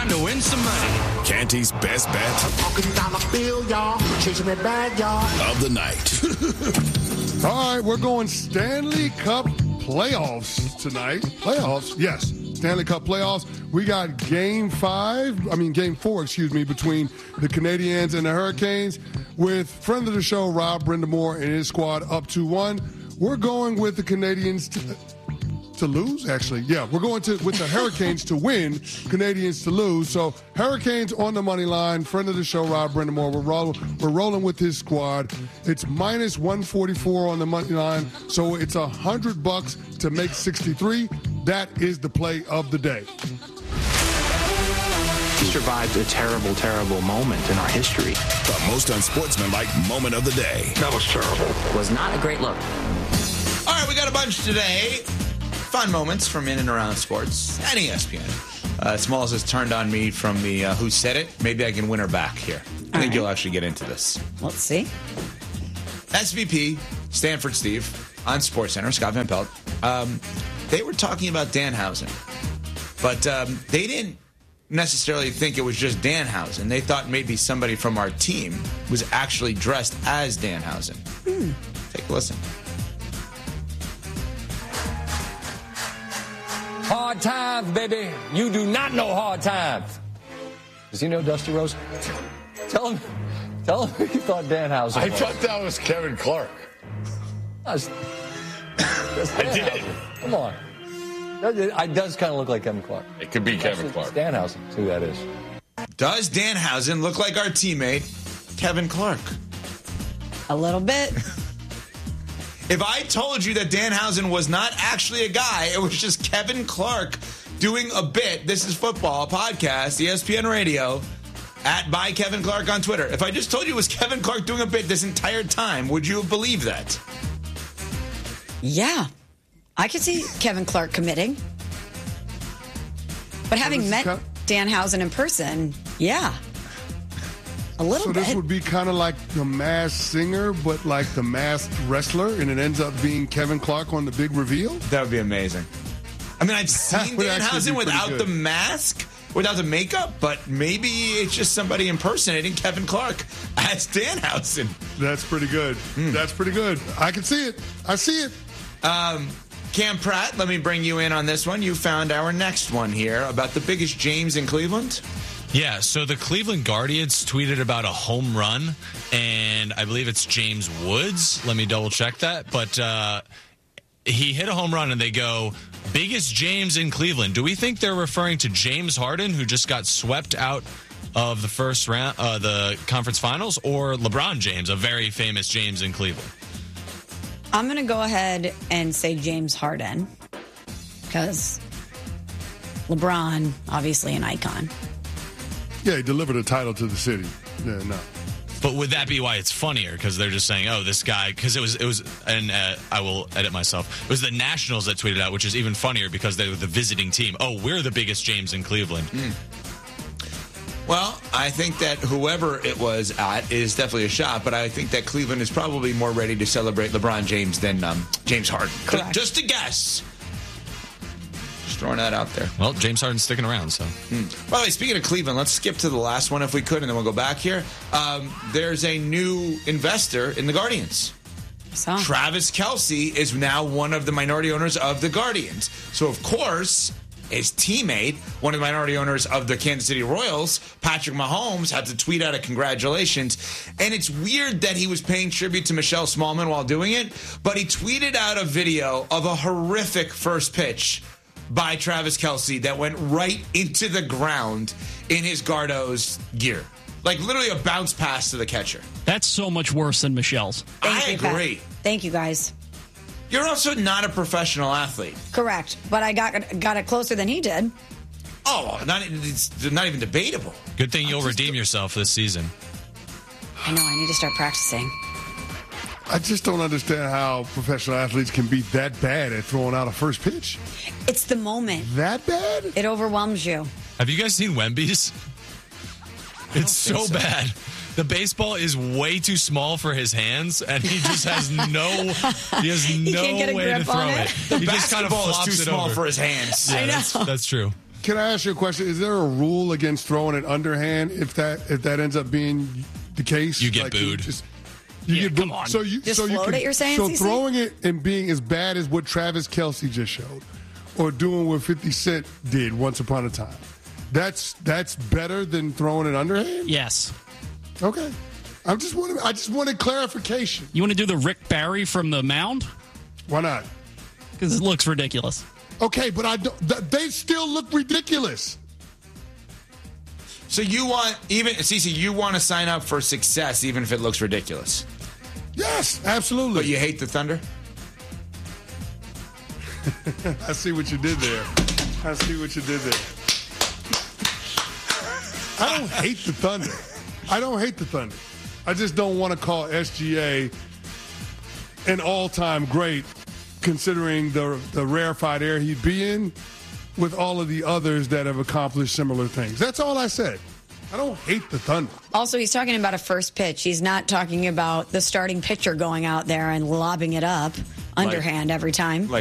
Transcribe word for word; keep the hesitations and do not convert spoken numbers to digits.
time to win some money. Canty's best bet. I'm talking dollar bill, y'all. Chasing that bag, y'all. Of the night. All right, we're going Stanley Cup playoffs tonight. Playoffs? Yes. Stanley Cup playoffs. We got game five, I mean game four, excuse me, between the Canadiens and the Hurricanes with friend of the show, Rob Brindamore, and his squad up two one. We're going with the Canadiens to, to lose, actually. Yeah, we're going to with the Hurricanes to win, Canadiens to lose. So Hurricanes on the money line. Friend of the show, Rob Brindamore. We're, roll, we're rolling with his squad. It's minus one forty-four on the money line. So it's one hundred bucks to make sixty-three. That is the play of the day. He survived a terrible, terrible moment in our history. The most unsportsmanlike moment of the day. That was terrible. Was not a great look. All right, we got a bunch today. Fun moments from in and around sports and E S P N. Uh, Smalls has turned on me from the uh, Who Said It. Maybe I can win her back here. I think right. You'll actually get into this. Let's see. S V P, Stanford Steve, on SportsCenter, Scott Van Pelt. Um, they were talking about Danhausen, but um, they didn't necessarily think it was just Danhausen. They thought maybe somebody from our team was actually dressed as Danhausen. Hmm. Take a listen. Hard times, baby. You do not know hard times. Does he know Dusty Rose? Tell him, tell him you thought Danhausen. I was. thought that was Kevin Clark. That's, that's I did. Come on. It does kind of look like Kevin Clark. It could be Kevin Clark. Danhausen. See who that is. Does Danhausen look like our teammate, Kevin Clark? A little bit. If I told you that Danhausen was not actually a guy, it was just Kevin Clark doing a bit. This is Football, a podcast, E S P N Radio, at by Kevin Clark on Twitter. If I just told you it was Kevin Clark doing a bit this entire time, would you have believed that? Yeah. I could see Kevin Clark committing. But having met kind of- Danhausen in person, yeah. A little so bit. So this would be kind of like the Masked Singer, but like the Masked Wrestler, and it ends up being Kevin Clark on the big reveal? That would be amazing. I mean, I've seen Danhausen without the mask, without the makeup, but maybe it's just somebody impersonating Kevin Clark as Danhausen. That's pretty good. Mm. That's pretty good. I can see it. I see it. Um, Cam Pratt, let me bring you in on this one. You found our next one here about the biggest James in Cleveland. Yeah, so the Cleveland Guardians tweeted about a home run, and I believe it's James Woods. Let me double check that. But uh, he hit a home run, and they go, biggest James in Cleveland. Do we think they're referring to James Harden, who just got swept out of the first round, uh, the conference finals, or LeBron James, a very famous James in Cleveland? I'm going to go ahead and say James Harden, because LeBron, obviously an icon. Yeah, he delivered a title to the city. Yeah, no. But would that be why it's funnier? Because they're just saying, oh, this guy, because it was, it was, and uh, I will edit myself. It was the Nationals that tweeted out, which is even funnier because they were the visiting team. Oh, we're the biggest James in Cleveland. Mm. Well, I think that whoever it was at is definitely a shot, but I think that Cleveland is probably more ready to celebrate LeBron James than um, James Harden. Correct. Just a guess. Just throwing that out there. Well, James Harden's sticking around, so. Mm. By the way, speaking of Cleveland, let's skip to the last one if we could, and then we'll go back here. Um, there's a new investor in the Guardians. So. Travis Kelce is now one of the minority owners of the Guardians. So, of course, his teammate, one of the minority owners of the Kansas City Royals, Patrick Mahomes, had to tweet out a congratulations. And it's weird that he was paying tribute to Michelle Smallman while doing it, but he tweeted out a video of a horrific first pitch by Travis Kelce that went right into the ground in his Gardo's gear. Like literally a bounce pass to the catcher. That's so much worse than Michelle's. Thank I you, agree. Pat. Thank you, guys. You're also not a professional athlete. Correct. But I got got it closer than he did. Oh, not, it's not even debatable. Good thing you'll redeem yourself this season. I know. I need to start practicing. I just don't understand how professional athletes can be that bad at throwing out a first pitch. It's the moment. That bad? It overwhelms you. Have you guys seen Wemby's? It's so, so bad. The baseball is way too small for his hands, and he just has no he has no he can't get a way grip to throw on it. it. The he just kind of basketball flops is too it small over. for his hands. Yeah, I know. That's, that's true. Can I ask you a question? Is there a rule against throwing it underhand if that if that ends up being the case? You get like booed. You, just, you Yeah, get booed. come on. So you Just so you float can, it, you're saying, so C C? throwing it and being as bad as what Travis Kelce just showed, or doing what fifty Cent did once upon a time. That's that's better than throwing it underhand. Yes. Okay, I just wanted I just wanted clarification. You want to do the Rick Barry from the mound? Why not? Because it looks ridiculous. Okay, but I don't. th- They still look ridiculous. So you want even Cece, you want to sign up for success even if it looks ridiculous. Yes, absolutely. But you hate the Thunder? I see what you did there. I see what you did there. I don't hate the Thunder. I don't hate the Thunder. I just don't want to call S G A an all-time great, considering the the rarefied air he'd be in with all of the others that have accomplished similar things. That's all I said. I don't hate the Thunder. Also, he's talking about a first pitch. He's not talking about the starting pitcher going out there and lobbing it up underhand every time. Like